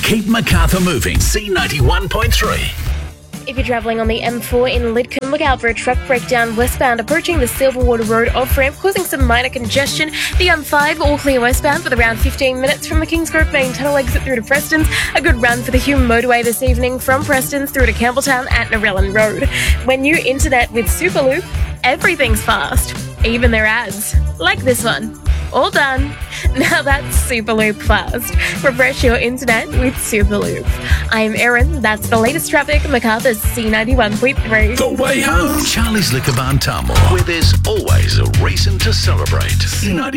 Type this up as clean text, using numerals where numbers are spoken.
Keep Macarthur moving. C91.3. If you're travelling on the M4 in Lidcombe, look out for a truck breakdown westbound approaching the Silverwater Road off-ramp, causing some minor congestion. The M5 all clear westbound with around 15 minutes from the Kingsgrove main tunnel exit through to Preston's. A good run for the Hume motorway this evening from Preston's through to Campbelltown at Narellan Road. When you internet with Superloop, everything's fast, even their ads, like this one. All done. Now that's Superloop fast. Refresh your internet with Superloop. I'm Erin. That's the latest traffic. Macarthur's C91.3. The way home. Charlie's Liquor Barn Tamworth, where there's always a reason to celebrate.